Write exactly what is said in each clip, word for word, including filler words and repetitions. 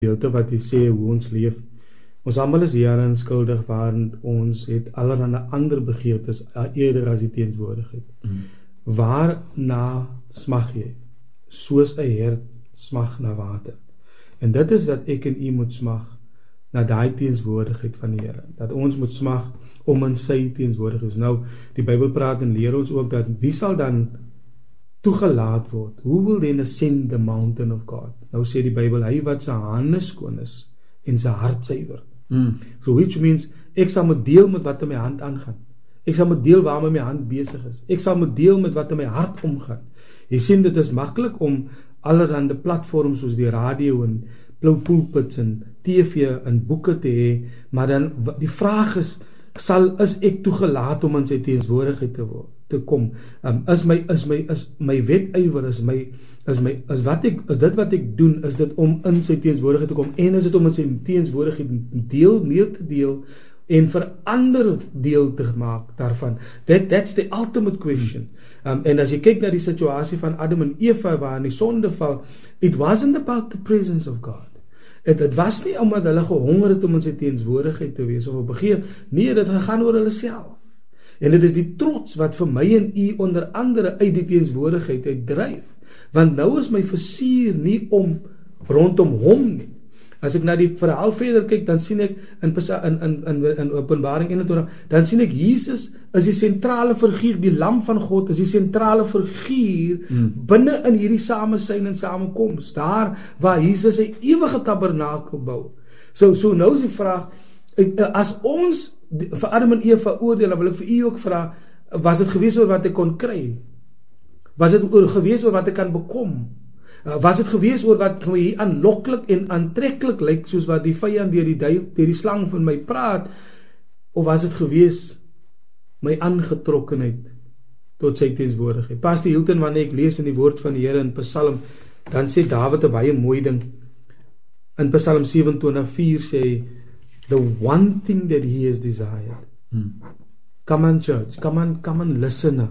gedeelte wat hy sê hoe ons leef. Ons almal is hier en skuldig waarin ons het allerhande ander begeertes eerder as die teenswoordigheid. Mm. Waarna smag jy? Soos 'n hert smag na water. En dit is dat ek en u moet smag na daai teenswoordigheid van die Here. Dat ons moet smag om in sy teenswoordigheid. Nou, die Bybel praat en leer ons ook dat wie sal dan toegelaat word? Who will then ascend the mountain of God? Nou sê die Bybel, hy wat sy hande skoon is en sy hart suiwer. Mm. So which means, ek sal moet deel met wat in my hand aangaan. Ek sal moet deel waarmee my hand besig is. Ek sal moet deel met wat in my hart omgaan. Jy sien, dit is maklik om allerhande platforms soos die radio en pulpits en T V en boeke te hê, maar dan, die vraag is, sal, is ek toegelaat om in sy teenswoordigheid te word? te kom. Um, is my is my is my wetywer is my is my is wat ek is dit wat ek doen is dit om in sy teenswoordigheid te kom en is dit om in sy teenswoordigheid deel mee te deel en verander deel te maak daarvan. That that's the ultimate question. Um, en as jy kyk na die situasie van Adam en Eva waar in die sondeval, it wasn't about the presence of God. Het, het was nie omdat hulle gehonger het om in sy teenswoordigheid te wees of op begeer, nee, dit gegaan oor hulle self. En dit is die trots wat vir my en u onder andere uit die teenswoordigheid uit dryf. Want nou is my versier nie om rondom hom nie. As ek na die verhaal verder kyk, dan sien ek in in in in, in Openbaring eenentwintig, dan sien ek Jesus is die sentrale figuur, die lam van God is die sentrale figuur hmm. binne in hierdie samesyn en samekoms, daar waar Jesus sy ewige tabernakel bou. So so nou is die vraag, as ons vir Adam en Eva oordeel, dan wil ek vir u ook vra, was dit gewees oor wat ek kon kry? Was dit oor gewees oor wat ek kan bekom? Uh, was dit gewees oor wat vir my aanloklik en aantreklik lyk, soos wat die vyand deur die deur die slang van my praat, of was dit gewees my aangetrokkenheid tot sy teenswoordigheid? Pastor Hilton, wanneer ek lees in die woord van die Here in Psalm, dan sê Dawid 'n baie mooi ding. In Psalm sewenentwintig vier sê, the one thing that he has desired. Hmm. Come on, church. Come on, come on, listener.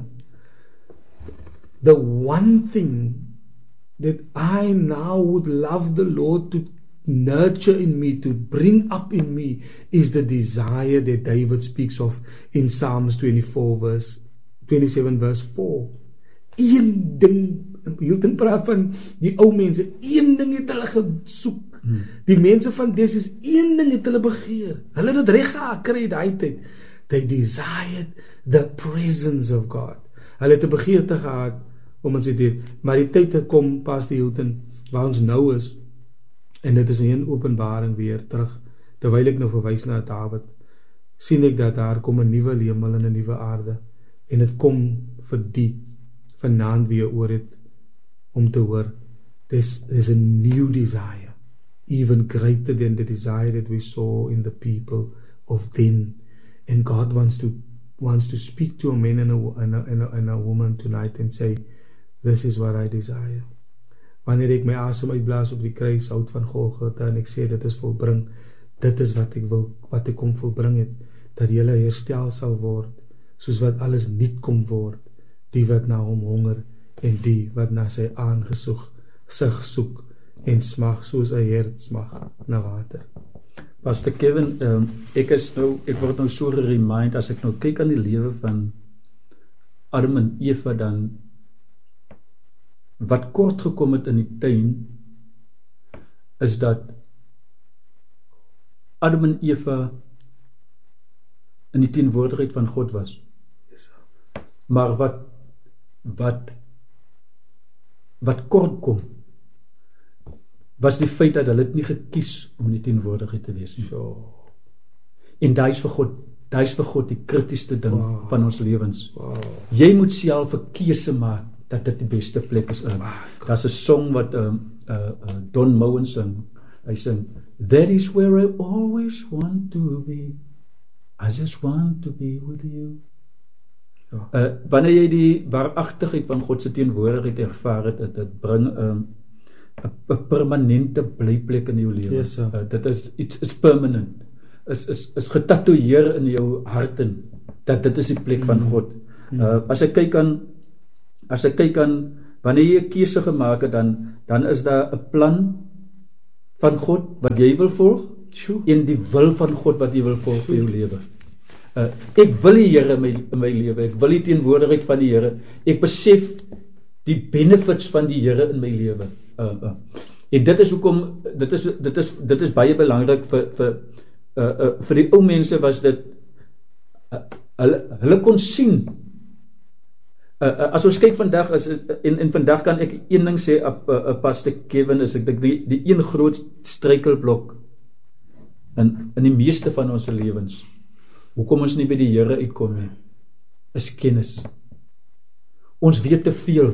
The one thing that I now would love the Lord to nurture in me, to bring up in me, is the desire that David speaks of in Psalms twenty-four verse twenty-seven verse four. Een ding, Hilton praat van die ou mense, een ding het hulle gesoek. Hmm. Die mense van des is een ding het hulle begeer. Hulle het dit reg gekry daai tyd. They desired the presence of God. Hulle het 'n begeerte gehad om ons dit, maar die tyd het kom, Pastor Hilton, waar ons nou is, en dit is in 'n Openbaring weer terug, terwyl ek nou verwys na Dawid, sien ek dat daar kom 'n nuwe hemel en 'n nuwe aarde, en dit kom vir die vanaand weer oor het, om te hoor, there's, there's a new desire, even greater than the desire that we saw in the people of then, and God wants to wants to speak to a man and a, and a, and a, and a woman tonight and say, this is what I desire. Wanneer ek my asem uitblaas op die kruis, hout van Golgotha, en ek sê dit is volbring, dit is wat ek wil, wat ek kom volbring het, dat julle herstel sal word, soos wat alles nuut kom word, die wat na hom honger, en die wat na sy aangesoek, sig soek, en smag soos 'n hert smag na water. Pastor Kevin, um, ek is nou, ek word nou so geremind, as ek nou kyk aan die lewe van Adam en Eva, dan wat kort gekom het in die tuin, is dat Adam en Eva in die teenwoordigheid van God was. Maar wat wat wat kort kom, was die feit dat hulle het nie gekies om in die teenwoordigheid te wees nie. So. En daai is vir God, daai is vir God die kritiesste ding wow. van ons lewens. Wow. Jy moet self 'n keuse maak dat dit die beste plek is. Um, Daar's 'n song wat um, uh, uh, Don Moen sing. Hy sing, that is where I always want to be. I just want to be with you. Uh, wanneer jy die waaragtigheid van God se teenwoordigheid ervaar het, dit, dit bring 'n um, 'n permanente blyplek in jou lewe. Yes, uh, dit is iets is permanent. Is is is getatoeëer in jou hart in dat dit is die plek mm. van God. Uh, as ek kyk aan as ek kyk aan wanneer jy 'n keuse gemaak het, dan dan is daar 'n plan van God wat jy wil volg Sjoe. en die wil van God wat jy wil volg vir jou lewe. Uh, ek wil die Here in my, in my lewe, ek wil die teenwoordigheid van die Here, ek besef die benefits van die Here in my lewe. Uh, uh. En dit is hoekom, dit is, dit is, dit is baie belangrik vir, vir, uh, uh, vir die ou mense was dit, uh, hulle, hulle kon sien, uh, uh, as ons kyk vandag, as, en, en vandag kan ek een ding sê, uh, uh, Pastor Kevin, is ek dink die, die een groot struikelblok in, in die meeste van ons lewens, hoekom ons nie by die Here uitkom nie, is kennis. Ons weet te veel.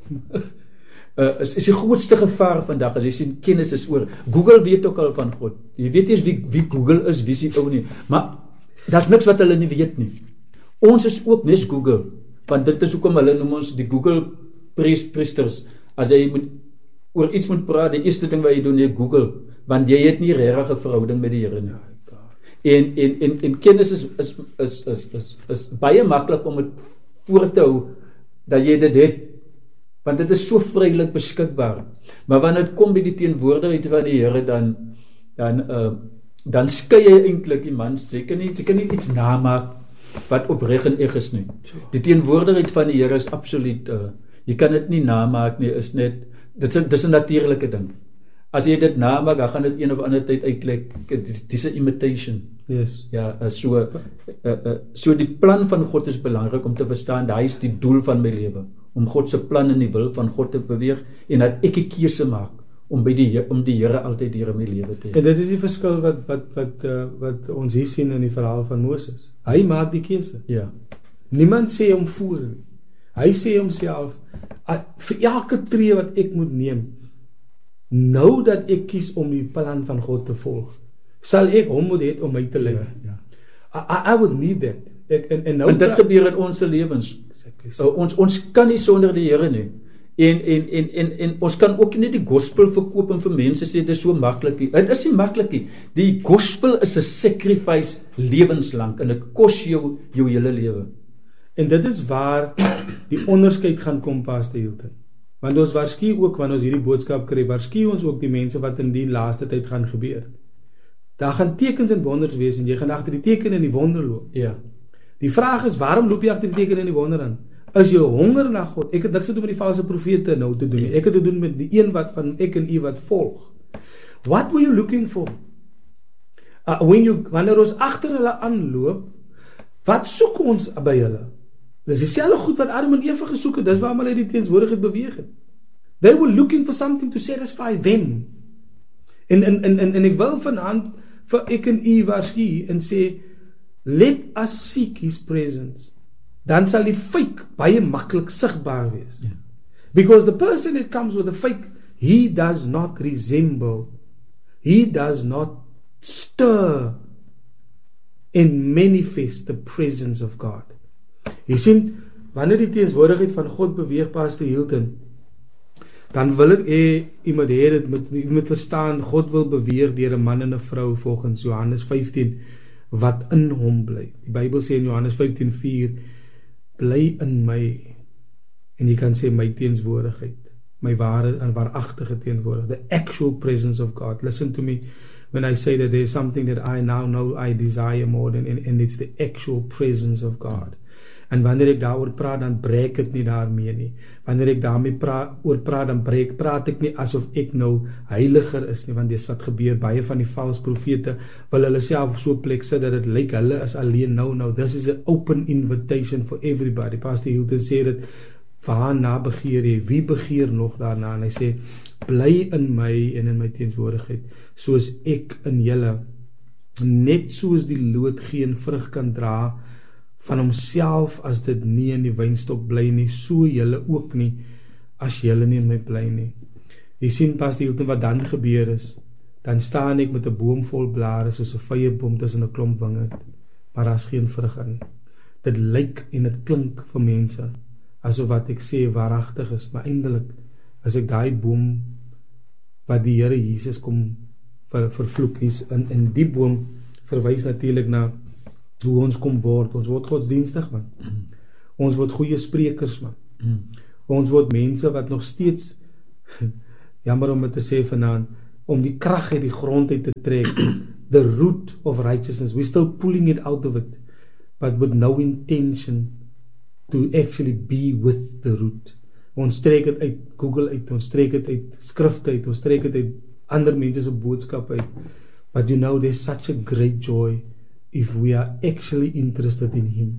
Uh, is, is die grootste gevaar vandag, as jy sien, kennis is oor. Google weet ook al van God. Jy weet eers wie, wie Google is, wie is die ou nie. Maar, daar is niks wat hulle nie weet nie. Ons is ook nes Google, want dit is hoekom hulle noem ons die Google priesters. As jy moet, oor iets moet praat, die eerste ding wat jy doen, jy Google, want jy het nie regtig 'n verhouding met die Here nie. En, en, en, en kennis is, is, is, is, is, is baie maklik om het voor te hou, dat jy dit het, want dit is so vrylik beskikbaar. Maar wanneer dit kom by die teenwoordigheid van die Here, dan dan uh, dan skei jy eintlik die man, jy kan nie, jy kan nie iets namaak wat opreg en eg is nie. Die teenwoordigheid van die Here is absoluut, uh, jy kan dit nie namaak nie, is net, dit is, dit is 'n natuurlike ding. As jy dit namaak, dan gaan dit een of ander tyd uitlek, dit is 'n imitation. Yes. Ja, uh, so, uh, uh, so die plan van God is belangrik om te verstaan, hy is die doel van my lewe, om God se plan en die wil van God te beweeg, en dat ek 'n keuse maak, om, by die, om die Here altyd hier in my lewe te hê. En dit is die verskil wat, wat, wat, uh, wat ons hier sien in die verhaal van Moses. Hy maak die keuse. Ja. Niemand sê hom voor nie. Hy sê homself, vir elke tree wat ek moet neem, nou dat ek kies om die plan van God te volg, sal ek hom moet het om my te lei. Ja, ja. I, I would need that. Ek, en, en, nou en dit gebeur in ons lewens. Exactly. Uh, ons, ons kan nie sonder die Here nie. En, en, en, en, en ons kan ook nie die gospel verkoop en vir mense sê, dit is so maklik nie. Het is nie maklik nie. Die gospel is 'n sacrifice lewenslang, en dit kos jou, jou hele lewe. En dit is waar die onderskeid gaan kom, Pastor Hilton. Want ons waarsku ook, wanneer ons hierdie boodskap kry, waarsku ons ook die mense wat in die laaste tyd gaan gebeur. Daar gaan tekens en wonders wees, en jy gaan agter die teken en die wonder loop. Ja. Die vraag is, waarom loop jy agter die teken en die wonder aan? Is jy honger na God? Ek het niks te doen met die valse profete nou te doen nie. Ek het te doen met die een wat van ek en u wat volg. What were you looking for? Uh, when you, wanneer ons agter hulle aanloop, wat soek ons by hulle? Dis dieselfde goed wat Adam en Eva gesoek het, dis waarom hulle die teenswoordigheid beweeg het. They were looking for something to satisfy them. En, en, en, en, en ek wil vanaand vir ek en u waarsku en sê, let us seek his presence. Dan sal die fake baie maklik sigbaar wees. Yeah. Because the person that comes with a fake, he does not resemble, he does not stir and manifest the presence of God. Jy sien, wanneer die teenswoordigheid van God beweeg, Pastor Hilton, dan wil ek hê, iemand hê dit moet, moet verstaan, God wil beweeg deur 'n man en 'n vrou volgens Johannes vyftien, wat in hom bly. Die Bybel sê in Johannes vyftien vier, bly in my, en jy kan sê my teenswoordigheid, my ware en waaragtige teenwoordigheid, the actual presence of God. Listen to me when I say that there is something that I now know I desire more than, and, and it's the actual presence of God. En wanneer ek daaroor praat, dan breek ek nie daarmee nie. Wanneer ek daarmee pra, oor praat, dan breek, praat ek nie asof ek nou heiliger is nie, want dis wat gebeur. Baie van die valse profete wil hulle self op so 'n plek sit dat dit lyk hulle is alleen. Nou, nou, this is an open invitation for everybody. Pastor Hilton sê dit, waarna begeer jy? Wie begeer nog daarna? En hy sê, bly in my en in my teenswoordigheid, soos ek in julle. Net soos die loot geen vrug kan dra van homself as dit nie in die wynstok bly nie, so julle ook nie as julle nie in my bly nie. Jy sien, Pastor Hilton, wat dan gebeur is, dan staan ek met 'n boom vol blare soos 'n vyeboom tussen 'n klomp wingerd, maar daar's geen vrug in. Dit lyk en dit klink vir mense asof wat ek sê waaragtig is, maar eintlik as ek daai boom wat die Here Jesus kom ver, vervloek is, in, in die boom verwys natuurlik na hoe ons kom word. Ons word godsdienstig, man. Mm. Ons word goeie sprekers, man. Mm. Ons word mense wat nog steeds, jammer om het te sê vanaand, om die krag uit die grond uit te trek, the root of righteousness. We're still pulling it out of it, but with no intention to actually be with the root. Ons trek dit uit Google uit, ons trek dit uit skrifte uit, ons trek dit uit ander mense se boodskap uit. But you know, there's such a great joy if we are actually interested in Him.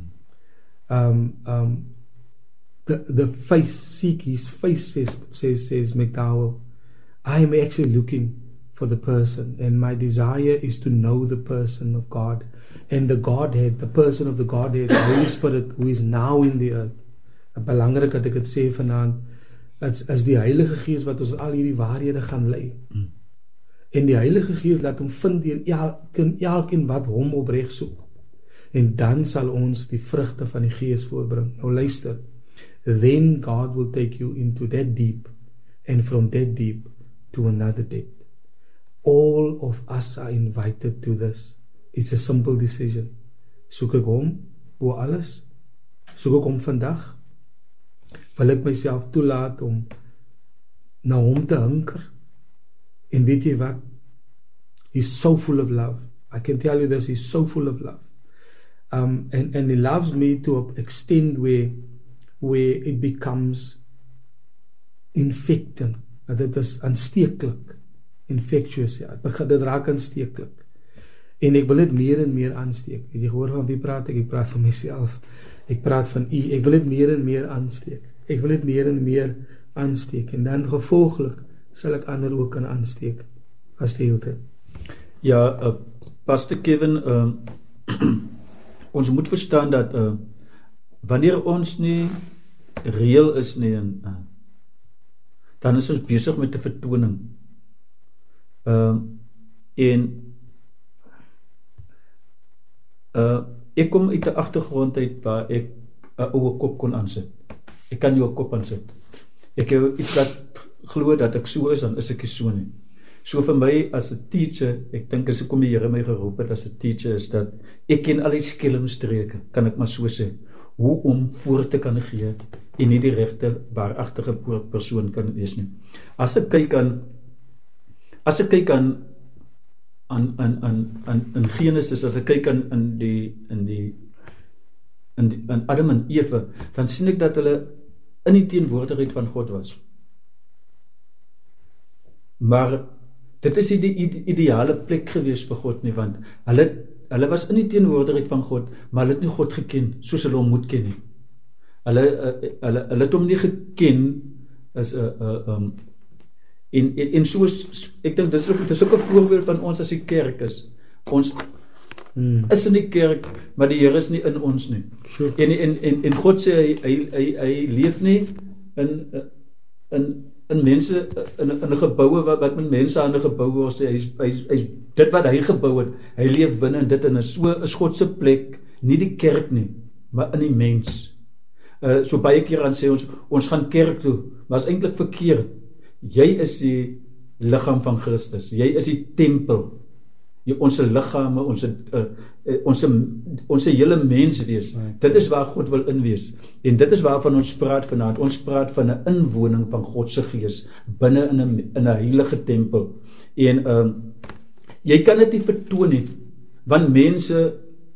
Um, um, the the face, seek His face, says says, says McDowell. I am actually looking for the person, and my desire is to know the person of God, and the Godhead, the person of the Godhead, the Holy Spirit, who is now in the earth. Belangrik dat ek dit sê vanaand, as, as die Heilige Gees wat ons al hierdie waarhede gaan lei. Mm. En die Heilige Gees laat hom vind deur elkeen elkeen wat hom opreg soek. En dan sal ons die vrugte van die Gees voorbring. Nou luister. Then God will take you into that deep, and from that deep to another depth. All of us are invited to this. It's a simple decision. Soek ek hom bo alles? Soek ek hom vandag? Wil ek myself toelaat om na hom te hunker? En weet jy wat? He's so full of love. I can tell you this, he's so full of love. Um, and, and he loves me to an extent where, where it becomes infecting. Dit is aansteeklik. Infectious, ja. Dit raak aansteeklik. En ek wil dit meer en meer aansteek. Het jy gehoor van wie praat ek? Ek praat van myself. Ek praat van u. Ek wil dit meer en meer aansteek. Ek wil dit meer en meer aansteek. En dan gevolglik sal ek ander ook kan aansteek as die hele tyd. Ja, uh, Pastor Kevin, uh, ons moet verstaan dat uh, wanneer ons nie reëel is nie, en, uh, dan is ons besig met 'n vertoning. Uh, en uh, ek kom uit 'n agtergrond uit waar ek 'n ouer kop kon aansit. Ek kan jou 'n kop aansit. Ek het iets wat glo dat ek so is, dan is ek nie so nie. So vir my as 'n teacher, ek dink as ek kom die Here my geroep het as 'n teacher, is dat ek ken al die skelmstreke, kan ek maar so sê, hoe om voor te kan gee en nie die regte waaragtige persoon kan wees nie. As ek kyk aan as ek kyk aan aan aan aan aan in Genesis, as ek kyk aan in die in die in die, in Adam en Eva, dan sien ek dat hulle in die teenwoordigheid van God was. Maar dit is nie die ideale plek gewees vir God nie, want hulle, hulle was in die teenwoordigheid van God, maar hulle het nie God geken, soos hulle hom moet ken nie. Hulle, hulle, hulle het hom nie geken, as, uh, uh, um, en, en, en soos, ek dink, dit is ook, dit is ook 'n voorbeeld van ons as die kerk is. Ons hmm. is in die kerk, maar die Here is nie in ons nie. Sure. En, en, en, en God sê, hy, hy, hy, hy leef nie in, in in mense, in, in 'n geboue wat, wat met mense aan 'n gebou word, hy is, hy, is, hy is dit wat hy gebou het, hy leef binne in dit, en is so is God se plek, nie die kerk nie, maar in die mens. Uh, so baie keer dan sê ons, ons gaan kerk toe, maar is eintlik verkeerd. Jy is die liggaam van Christus, jy is die tempel, jy, ons liggame, ons uh, ons ons hele mens wees. Right. Dit is waar God wil inwees. En dit is waarvan ons praat vanaand. Ons praat van 'n inwoning van God se Gees binne in 'n in 'n heilige tempel. En ehm um, jy kan dit nie vertoon nie, want mense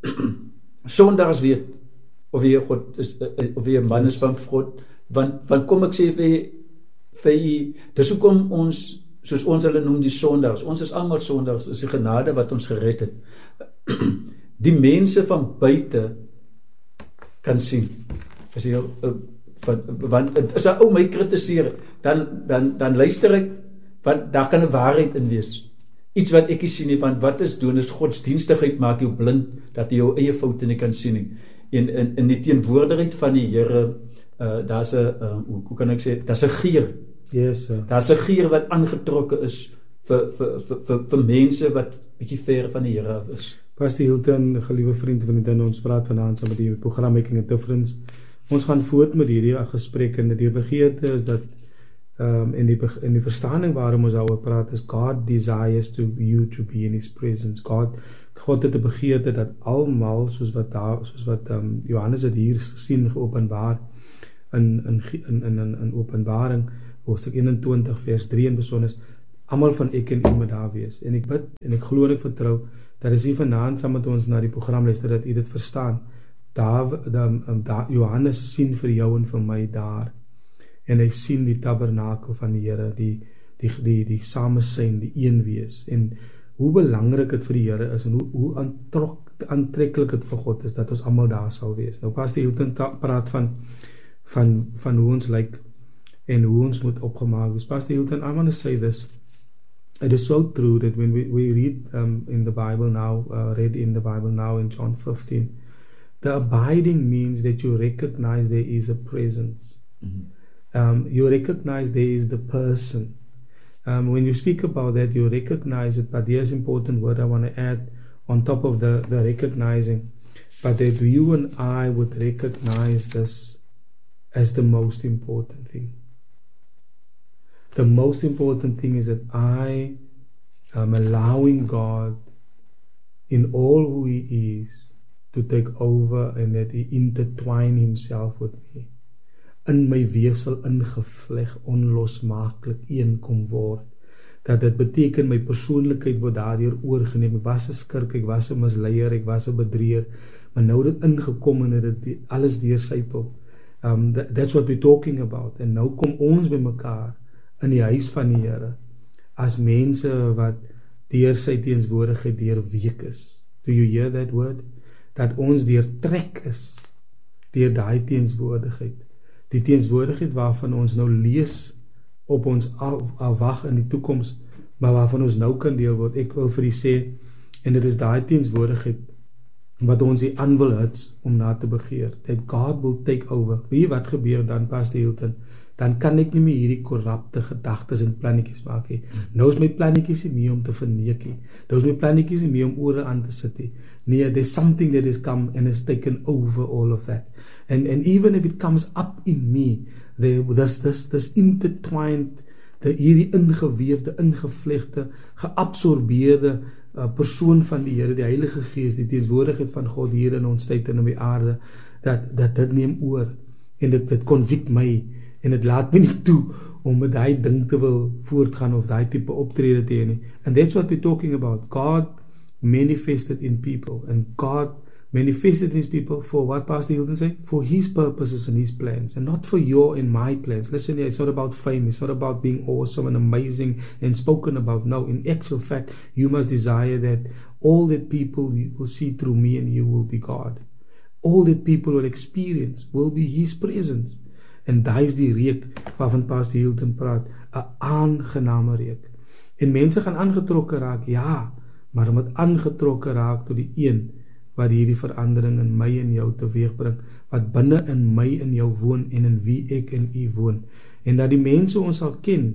sondags weet of jy God is, of jy 'n man is van God. Want want kom ek sê vir vir jy, dis hoekom ons, soos ons hulle noem, die sondags. Ons is almal sondags, is die genade wat ons gered het. Die mense van buite kan sien. As jy, uh, van, want as 'n ou my kritiseer, dan dan dan luister ek, want daar kan 'n waarheid in wees. Iets wat ek nie sien nie, want wat is doen is godsdienstigheid maak jou blind, dat jy jou eie foute nie kan sien nie. En in in die teenwoordigheid van die Here, uh, daar's 'n uh, hoe, hoe kan ek sê, daar's 'n geur. Yes, sir. Daar's 'n geur wat aangetrokke is vir vir vir vir, vir mense wat bietjie ver van die Here af is. Pastor Hilton, geliewe vriende van die dinge, ons praat vanaand saam met die program Making a Difference. Ons gaan voort met hierdie gesprek, en die begeerte is dat um, en die en die verstaaning waarom ons daaroor praat is God desires to you to be in His presence. God God het 'n begeerte dat almal, soos wat daar soos wat um, Johannes het hier gesien geopenbaar in in in in in Openbaring hoofstuk eenentwintig vers drie en besonder, almal van ek en u moet daar wees. En ek bid en ek glo en ek vertrou dat as u vanaand saam met ons na die program luister, dat u dit verstaan. Daar, daar, daar Johannes sien vir jou en vir my daar. En hy sien die tabernakel van die Here, die die die die samesyn, die een wees. En hoe belangrik dit vir die Here is en hoe hoe aantrok, aantreklik dit vir God is dat ons almal daar sal wees. Nou Pastor Hilton praat van van van hoe ons lyk en hoe ons moet opgemaak wees. Pastor Hilton, I want to say this. It is so true that when we, we read um, in the Bible now, uh, read in the Bible now in John fifteen, the abiding means that you recognize there is a presence. Mm-hmm. um, you recognize there is the person. Um, when you speak about that, you recognize it, but there's an important word I want to add on top of the, the recognizing, but that you and I would recognize this as the most important thing. The most important thing is that I am allowing God in all who He is to take over and that He intertwine Himself with me. In my weefsel ingevleg, onlosmaaklik een kom word. Dat dit beteken my persoonlikheid word daardeur oorgeneem. Ek was 'n skurk, ek was 'n misleier, ek was 'n bedrieger, maar nou het dit ingekom en het dit alles deursypel. Um, that, that's what we're talking about. En nou kom ons by mekaar in die huis van die Here as mense wat deur sy teenswoordigheid deurweek is. Do you hear that word? Dat ons deurtrek is deur daai teenswoordigheid. Die teenswoordigheid waarvan ons nou lees op ons afwag in die toekoms, maar waarvan ons nou kan deel word. Ek wil vir u sê, en dit is daai teenswoordigheid wat ons hier aan wil hits om na te begeer. That God will take over. Weet jy wat gebeur dan, Pastor Hilton? Dan kan ek nie meer hierdie korrupte gedagtes en plannetjies maak nie. Nou is my plannetjies nie meer om te verneek nie. Nou is my plannetjies nie meer om ore aan te sit nie. Nee, there's something that has come and has taken over all of that. And and even if it comes up in me, there this this this intertwined, the hierdie ingeweefde, ingevlegde, geabsorbeerde uh, persoon van die Here, die Heilige Gees, die teenwoordigheid van God hier in ons tyd en op die aarde, dat dat dit neem oor en dit dit convict my en dit laat my nie toe om met daai ding te wil voortgaan of daai tipe optrede te hê nie. And that's what we're talking about. God manifested in people, and God manifested in His people for what Pastor Hilton said? For His purposes and His plans, and not for your and my plans. Listen here, it's not about fame, it's not about being awesome and amazing and spoken about. No, in actual fact, you must desire that all that people will see through me and you will be God. All that people will experience will be His presence. En daai is die reuk waarvan Pastor Hilton praat, 'n aangename reuk. En mense gaan aangetrokke raak, ja, maar moet aangetrokke raak tot die een wat hierdie verandering in my en jou teweegbring, wat binne in my en jou woon en in wie ek en u woon. En dat die mense ons sal ken,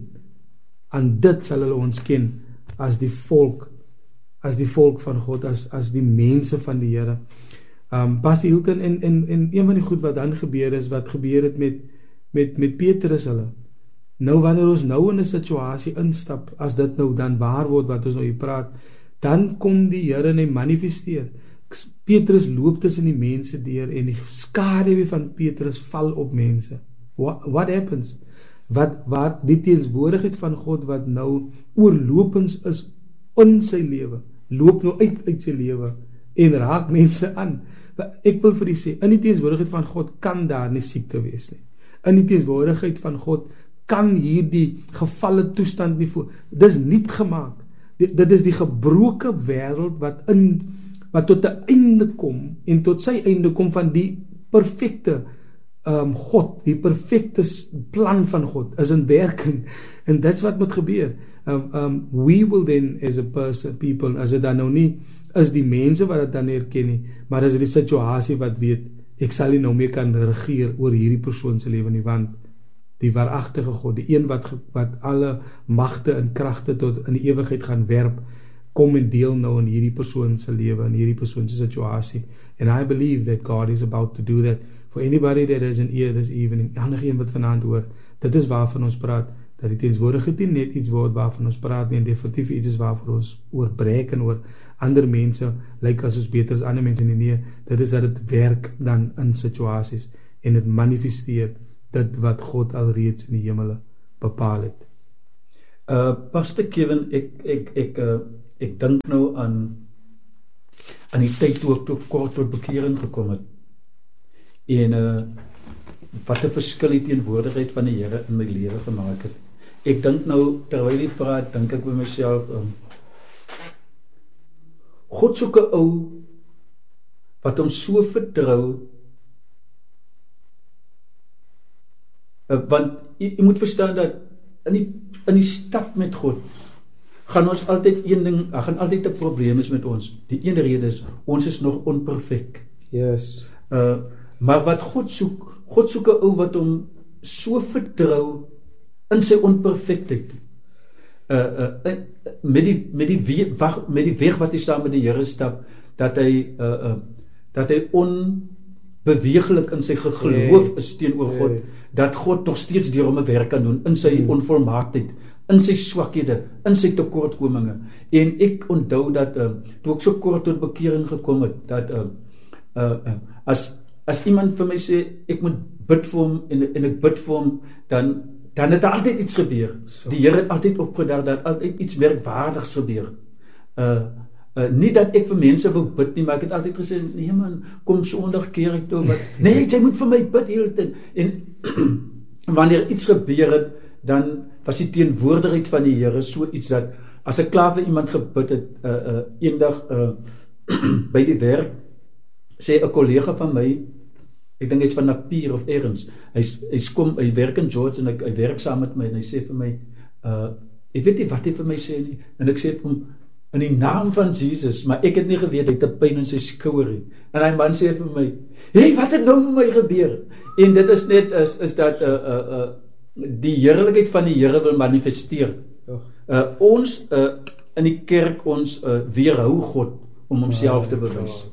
aan dit sal hulle ons ken as die volk, as die volk van God, as as die mense van die Here. Um, Pastor Hilton, en, en, en een van die goed wat dan gebeur is, wat gebeur het met met met Petrus hulle. Nou wanneer ons nou in 'n situasie instap, as dit nou dan waar word wat ons nou hier praat, dan kom die Here en hy manifesteer. Petrus loop tussen die mense deur en die skaduwee van Petrus val op mense. What, what happens? Wat waar die teenswoordigheid van God wat nou oorlopends is in sy lewe, loop nou uit uit sy lewe en raak mense aan. Ek wil vir u sê, in die teenswoordigheid van God kan daar nie siekte wees nie. In die teenswoordigheid van God kan hierdie gevalle toestand nie voor. Dis niet gemaak. Dit, dit is die gebroke wêreld wat in wat tot 'n einde kom en tot sy einde kom van die perfekte um, God, die perfekte plan van God is in werking. And that's wat moet gebeur. Um, um, we will then as a person, people, as dit dan nou nie is die mense wat dit dan herken nie, maar is die situasie wat weet, ek sal nie nou meer kan regeer oor hierdie persoon se lewe nie, want die waaragtige God, die een wat, wat alle magte en kragte tot in die ewigheid gaan werp, kom en deel nou in hierdie persoon se lewe, in hierdie persoon se situasie. And I believe that God is about to do that for anybody that has an ear this evening. Enige een wat vanaand hoor, dit is waarvan ons praat, dat die teenswoordigheid nie net iets word waarvan ons praat nie, en definitief iets is waarvan ons oor breek en oor ander mense, lyk as ons beter as ander mense nie, nee, dit is dat het werk dan in situasies, en het manifesteer dit wat God alreeds in die hemele bepaal het. Uh Pastor Kevin, ek ek ek uh, ek dink nou aan aan die tyd toe ek tot kort tot bekering gekom het. En uh wat 'n verskil die teenwoordigheid van die Here in my lewe gemaak het. Ek dink nou terwyl jy praat, dink ek by myself, um, God soek 'n ou wat hom so vertrou, uh, want jy, jy moet verstaan dat in die in die stap met God gaan ons altyd een ding, daar gaan altyd 'n probleem is met ons. Die een rede is ons is nog onperfek. Yes. Uh maar wat God soek, God soek 'n ou wat hom so vertrou in sy onperfektheid. Uh uh met die met die we, wag, met die weg wat hy saam met die Here stap, dat hy uh uh dat hy onbeweeglik in sy geloof nee. is teenoor nee. God, dat God nog steeds deur hom 'n werk kan doen in sy hmm. onvolmaaktheid, in sy swakhede, in sy tekortkominge. En ek onthou dat uh, toe ek so kort tot bekering gekom het, dat uh, uh, uh, as as iemand vir my sê ek moet bid vir hom en en ek bid vir hom, dan dan het daar altyd iets gebeur. So. Die Here het altyd opgedaag dat altyd iets merkwaardigs gebeur. Uh uh nie dat ek vir mense wou bid nie, maar ek het altyd gesê, nee man, kom Sondag kerk toe, wat nee, jy moet vir my bid heeltyd. En wanneer iets gebeur het, dan was die teenwoordigheid van die Here so iets dat as ek klaar vir iemand gebid het, uh uh eendag uh by die werk, sê 'n kollega van my, ek dink hy's van Napier of ergens, hy's hy's kom, hy werk in George en hy, hy werk saam met my en hy sê vir my, uh ek weet nie wat hy vir my sê nie, en ek sê vir hom, in die naam van Jesus, maar ek het nie geweet, hy het 'n pyn in sy skouer nie, en hy man sê vir my, hey, wat het nou met my gebeur? En dit is net, is, is dat uh, uh, uh, die heerlikheid van die Here wil manifesteer. Uh, ons, uh, in die kerk, ons uh, weerhou God om homself te bewys.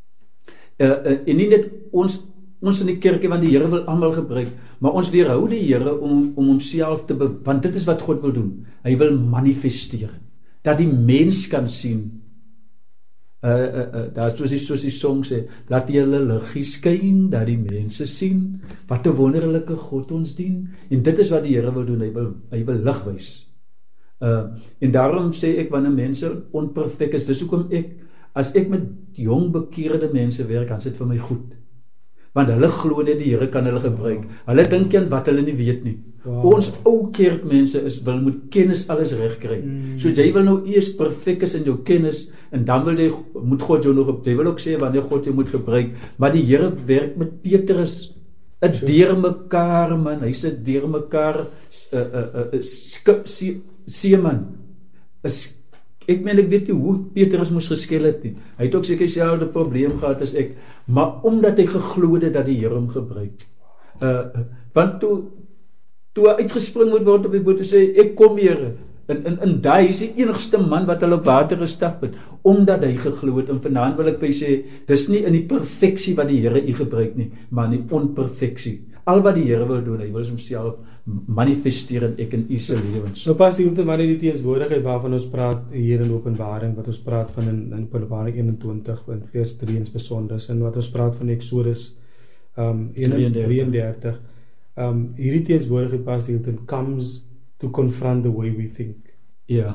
Uh, uh, en nie net ons ons in die kerk, want die Here wil almal gebruik, maar ons weerhou die Here om om homself te bewys, want dit is wat God wil doen. Hy wil manifesteer, dat die mens kan sien. Uh, uh, uh, daar is soos die, soos die song sê, laat die hele liggie skyn, dat die mense sien, wat 'n wonderlike God ons dien. En dit is wat die Here wil doen, hy wil, hy wil lig wys. Uh, en daarom sê ek, wanneer mense onperfek is, dis hoekom ek, as ek met jong bekeerde mense werk, dan is dit vir my goed. Want hulle glo net die Here kan hulle gebruik. Hulle dink aan wat hulle nie weet nie. Wow. Ons ou kerkmense is wil moet kennis alles reg kry. Mm. So jy wil nou eers perfek is in jou kennis en dan wil jy moet God jou nog op. Jy wil ook sê wanneer God jou moet gebruik, maar die Here werk met Petrus. Dit sure. Deur mekaar man, hy sit deur mekaar uh uh uh skip seeman. Is ek meen ek weet nie hoe Petrus moes geskil het nie. Hy het ook seker dieselfde probleem gehad as ek, maar omdat hy geglo het dat die Here hom gebruik. Uh want toe toe hy uitgespring moet word op die boot en sê ek kom Here. En in in daai is die enigste man wat hulle op water gestap het omdat hy geglo het. En vanaand wil ek vir sê dis nie in die perfeksie wat die Here u gebruik nie, maar in die onperfeksie. Al wat die Here wil doen, hy wil homself manifesteer in ek en u se lewens. Nou pas die Hilton wanneer die teenswoordigheid waarvan ons praat hier in Openbaring, wat ons praat van in, in Openbaring eenentwintig in vers drie in besonder, en wat ons praat van Exodus um, drieëndertig. Um, hierdie teenswoordigheid pas die Hilton comes to confront the way we think. Ja.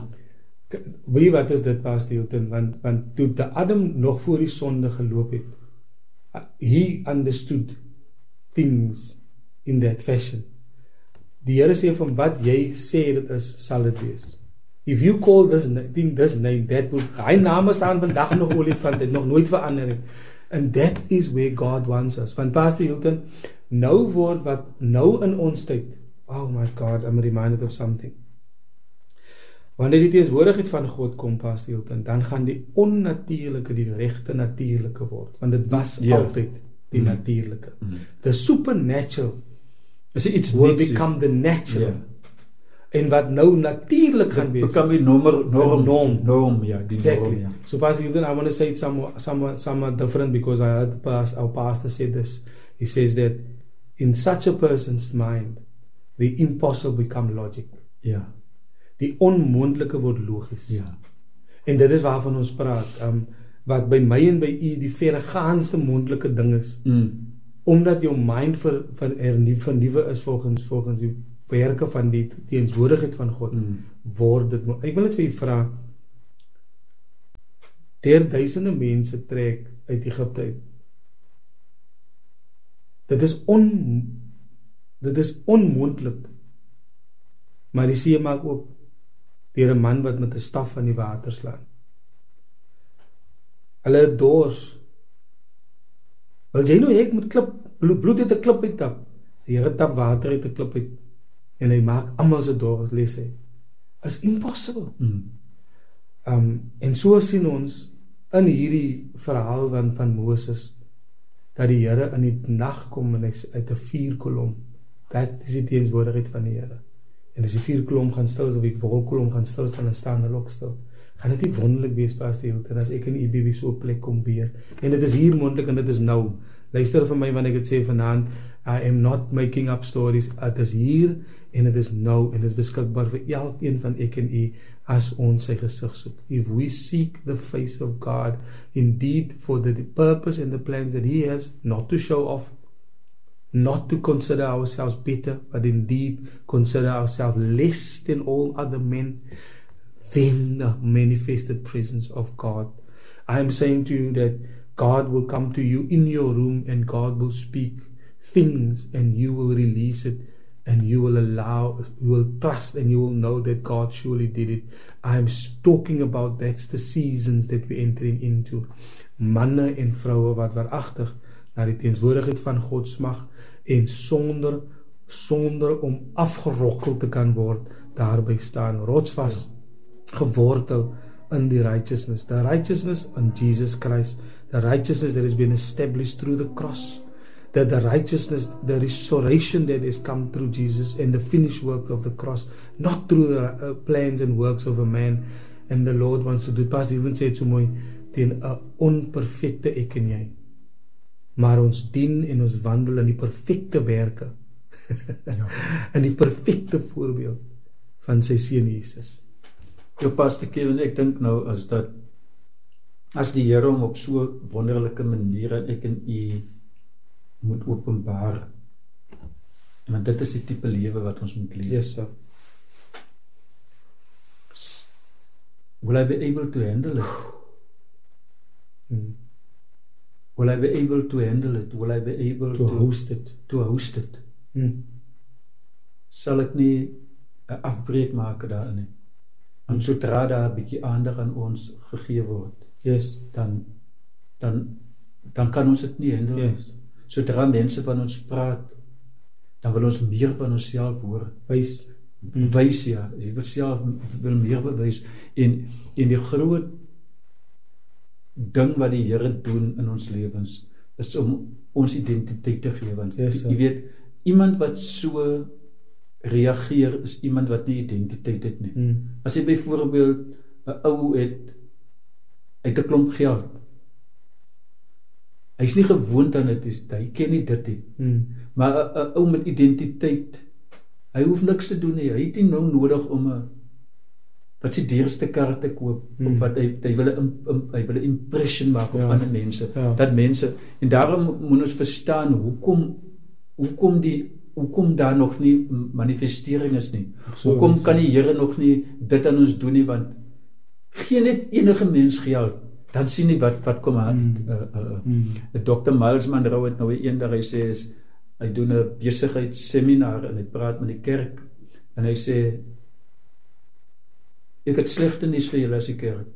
Wie wat is dit pas die Hilton? Want, want toe de Adam nog voor die sonde geloop het, he understood things in that fashion. Die Here sê van wat jy sê dit is, sal dit wees. If you call this thing this name, that will, hy name staan vandag nog olifant, het nog nooit verander. And that is where God wants us. Want Pastor Hilton, nou word wat nou in ons tyd, oh my God, I'm reminded of something. Wanneer die teenswoordigheid van God kom, Pastor Hilton, dan gaan die onnatuurlike die regte natuurlike word. Want dit was yeah. altyd die mm. natuurlike. Mm. The supernatural is iets will niets, become the natural. Yeah. En wat nou natuurlik gaan wees, become die norm, norm, norm, norm, ja, die exactly. norm, ja. So Pastor Hilton, I want to say it somewhat, somewhat, somewhat different because I heard the past, our pastor said this. He says that in such a person's mind, the impossible become logic. Ja. Die onmoontlike word logies. Ja. En dit is waarvan ons praat. Um, wat by my en by u die verregaandste moontlike ding is. Mm. Omdat jou mind ver, ver, vernieuwe is volgens, volgens die werke van die teenswoordigheid van God, Mm. word dit, ek wil dit vir u vra, ter duisende mense trek uit Egypte uit. Dit is on, dit is onmoontlik, maar die see maak oop, deur 'n man wat met 'n staf aan die water slaan. Hulle het dors. Wil jy nou ek moet klip, bloed, bloed uit 'n klip uittap? Die Here tap water uit 'n klip uit, en hy maak almal se dors, lees hy. Is impossible. Mm. Um, en so sien ons in hierdie verhaal van, van Moses, dat die Here in die nag kom en hy is uit 'n vuurkolom. Dat is die teenswoordigheid van die Here. En as die vuurkolom gaan stil is, of die wolkkolom gaan stil staan, en staan hulle ook stil. Gaan dit nie wonderlik wees, Pastor Hilton, as ek in U B W so 'n plek kom weer. En dit is hier moontlik en dit is nou. Luister vir my wanneer ek dit sê vanaand, I am not making up stories. Dit is hier en dit is nou en dit is beskikbaar vir elkeen van ek en u as ons sy gesig soek. If we seek the face of God indeed for the purpose and the plans that He has, not to show off, not to consider ourselves better, but indeed consider ourselves less than all other men, then the manifested presence of God. I am saying to you that God will come to you in your room and God will speak things and you will release it and you will allow, you will trust and you will know that God surely did it. I am talking about that's the seasons that we're entering into. Manne en vroue wat waaragtig na die teenswoordigheid van God smag en sonder sonder om afgerokkel te kan word daarby staan, rotsvas, gewortel in die righteousness, the righteousness in Jesus Christ, the righteousness that has been established through the cross, that the righteousness, the restoration that has come through Jesus and the finished work of the cross, not through the uh, plans and works of a man. And the Lord wants to do it. Pastor Hilton sê het so mooi, teen 'n onperfekte ek en jy, maar ons dien en ons wandel in die perfekte werke, ja. In die perfekte voorbeeld van sy seun Jesus. Ja, Pastor Kevin, ek dink nou as dat as die Here hom op so wonderlike maniere ek en u moet openbaar, want dit is die tipe lewe wat ons moet leef. Yes, sir. Will I be able to handle it? Hmm. Will I be able to handle it? Will I be able To to host it. to host it? Hmm. Sal ek nie 'n afbreek maak daarin nie. En sodra daar 'n bietjie aandag aan ons gegee word, Yes. dan dan dan kan ons dit nie handle. Yes. Sodra mense van ons praat, dan wil ons meer van onsself hoor. Wys. Wys, ja, jy wil self wil meer bewys. En en die groot ding wat die Here doen in ons lewens is om ons identiteit te gee, want Yes, sir. jy weet, iemand wat so reageer is iemand wat nie identiteit het nie. Hmm. As jy byvoorbeeld 'n ou het uit 'n klomp geld, hy's nie gewoond aan dit, hy ken nie dit nie. Hmm. Maar 'n 'n ou met identiteit, hy hoef niks te doen nie. Hy het nie nou nodig om 'n wat sy duurste kar te koop, Hmm. of wat hy hy wil 'n hy wil 'n impression maak op Ja. ander mense. Ja. Dat mense, en daarom moet ons verstaan hoekom hoekom die hoekom daar nog nie manifestering is nie. So Hoekom is kan het. die Here nog nie dit aan ons doen nie, want gee net enige mens geld, dan sien jy wat wat kom aan. Hmm. Uh, uh, Hmm. dokter Miles Monroe het nou eendag hy sê is hy doen 'n besigheidsseminar en hy praat met die kerk en hy sê ek het slegte nuus vir julle as die kerk.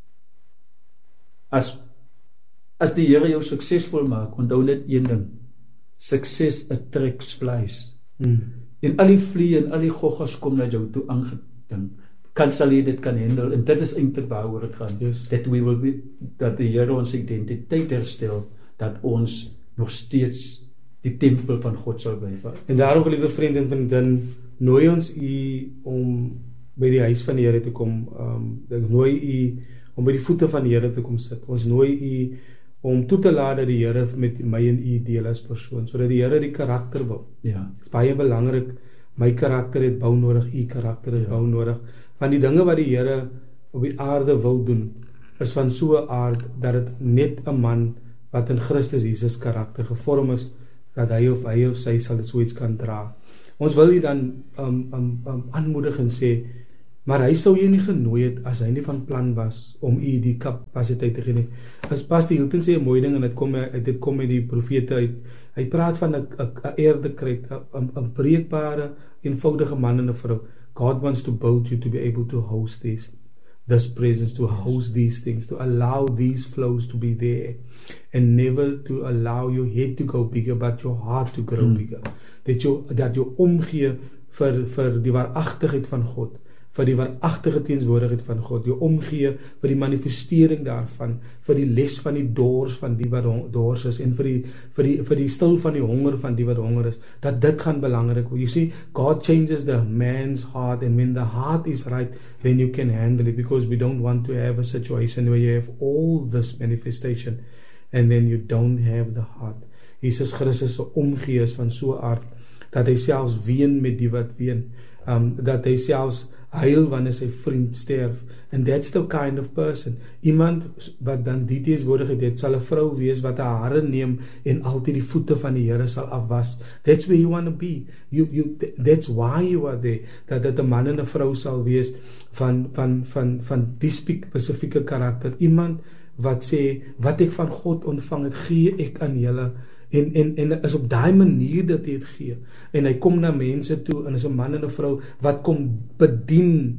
As as die Here jou suksesvol maak, onthou net een ding. Sukses attracts flies. Hmm. En al die vliee en al die goggas kom na jou toe aangeding. Kan sal jy dit kan handle, en dit is eintlik waaroor dit gaan. Yes. Dat we will be, dat die Here ons identiteit herstel, dat ons nog steeds die tempel van God sal bly vat. En daarom, geliefde vriende en vriendin, nooi ons u om by die huis van die Here te kom. Um, ek nooi u om by die voete van die Here te kom sit. Ons nooi u om toe te laat dat die Here met my en u deel as persoon, sodat die Here die karakter bou. Ja. Dit is baie belangrik. My karakter het bou nodig, u karakter het Ja. bou nodig. Want die dinge wat die Here op die aarde wil doen, is van so 'n aard dat dit net 'n man wat in Christus Jesus karakter gevorm is, dat hy of hy of sy sal dit so iets kan dra. Ons wil jy dan um, um, um, aanmoedig en sê, maar hy sou jy nie genooi het as hy nie van plan was om jy die kapasiteit te gee nie. As Pastor Hilton sê 'n mooi ding en dit kom dit kom met die profete uit. Hy praat van 'n 'n eerdekryt, 'n 'n breekbare, eenvoudige man en 'n vrou. God wants to build you to be able to host these this presence, to host these things, to allow these flows to be there, and never to allow your head to go bigger, but your heart to grow mm. bigger. Dat jy dat jy omgee vir vir die waaragtigheid van God, vir die waaragtige teenswoordigheid van God, die omgee vir die manifestering daarvan, vir die les van die dors van die wat dors is, en vir die vir die vir die stil van die honger van die wat honger is, dat dit gaan belangrik word. You see, God changes the man's heart, and when the heart is right, then you can handle it, because we don't want to have a situation where you have all this manifestation and then you don't have the heart. Jesus Christus se omgee is van so 'n aard dat hy selfs ween met die wat ween, um, dat hy selfs huil wanneer sy vriend sterf, and that's the kind of person, iemand wat dan die teenswoordigheid het, sal 'n vrou wees wat haar hare neem en altyd die voete van die Here sal afwas. That's where you want to be. You, you, that's why you are there, dat dit 'n man en 'n vrou sal wees van, van, van, van die spesifieke karakter, iemand wat sê, wat ek van God ontvang het, gee ek aan julle, En, en, en is op daai manier dat hy het gee, en hy kom na mense toe, en is 'n man en 'n vrou wat kom bedien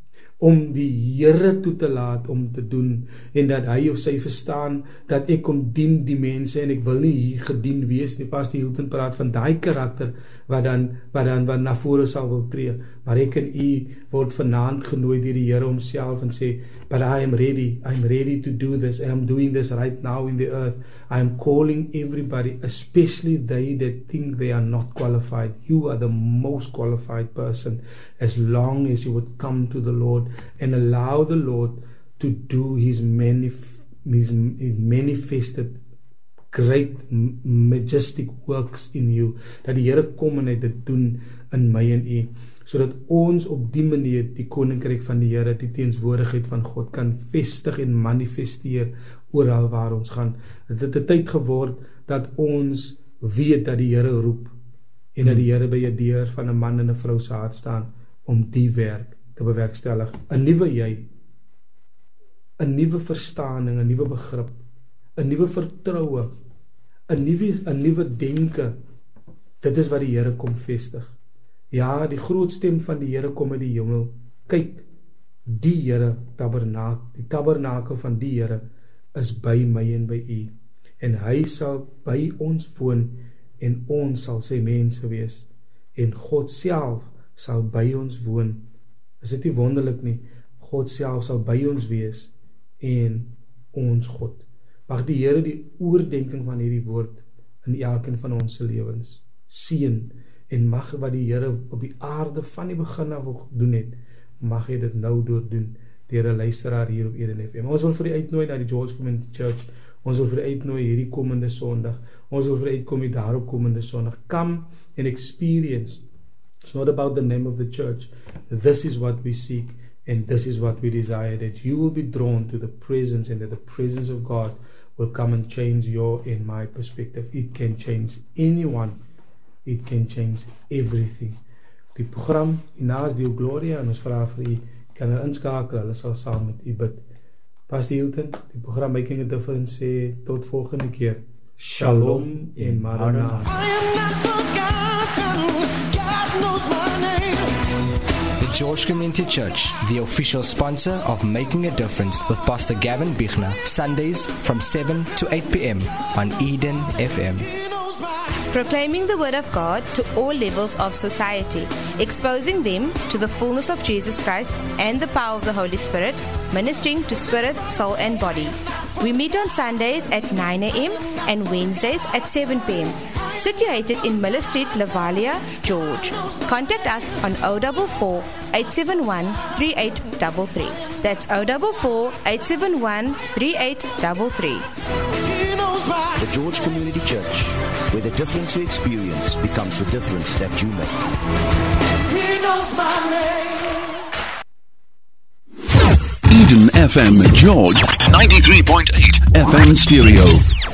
om die Here toe te laat om te doen, en dat hy of sy verstaan dat ek kom dien die mense, en ek wil nie hier gedien wees nie. Pastor Hilton praat van daai karakter wat dan wat dan wat na vore sal wil tree, maar ek en u word vanaand genooi deur die Here homself en sê, but I am ready, I'm ready to do this, I am doing this right now in the earth. I am calling everybody, especially they that think they are not qualified. You are the most qualified person, as long as you would come to the Lord and allow the Lord to do his, manif- his manifested great majestic works in you, dat die Here kom en hy dit doen in my en u, sodat ons op die manier die koninkryk van die Here, die teenswoordigheid van God kan vestig en manifesteer oral waar ons gaan. Dit het 'n tyd geword dat ons weet dat die Here roep, en dat die Here by 'n deur van 'n man en 'n vrou se hart staan om die werk te bewerkstellig. 'n Nuwe jy, 'n nuwe verstaaning, 'n nuwe begrip, 'n nuwe vertroue, 'n nuwe 'n nuwe denke. Dit is wat die Here kom vestig. Ja, die groot stem van die Here kom uit die hemel. Kyk, die Here tabernakel, die tabernakel van die Here is by my en by u, en hy sal by ons woon, en ons sal sy mense wees, en God self sal by ons woon. Is dit nie wonderlik nie? God self sal by ons wees, en ons God. Mag die Here die oordenking van hierdie woord in elkeen van ons se lewens seën, en mag wat die Here op die aarde van die begin af doen het, mag hy dit nou doordoen deur 'n luisteraar hier op Eden F M. Ons wil vir u uitnooi na die George Community Church. Ons wil vir u uitnooi hierdie komende Sondag. Ons wil vir u uitkom hier daarop komende Sondag. Come and experience. It's not about the name of the church. This is what we seek, and this is what we desire, that you will be drawn to the presence, and that the presence of God will come and change your and my perspective. It can change anyone. It can change everything. Die program hierna is die Gloria, en ons vra vir u, kan hulle inskakel, hulle sal saam met u bid. Pastor Hilton, die program Making a Difference, sê tot volgende keer. Shalom en Maranatha. I am not forgotten, God knows my name. The George Community Church, the official sponsor of Making a Difference with Pastor Gavin Bichner, Sundays from seven to eight p.m. on Eden F M. Proclaiming the word of God to all levels of society, exposing them to the fullness of Jesus Christ and the power of the Holy Spirit, ministering to spirit, soul and body. We meet on Sundays at nine a.m. and Wednesdays at seven p.m. Situated in Miller Street, Lavalia, George. Contact us on zero four four, eight seven one, three eight three three. That's zero four four, eight seven one, three eight three three. The George Community Church, where the difference you experience becomes the difference that you make. He knows my name. Eden F M George, ninety-three point eight F M stereo.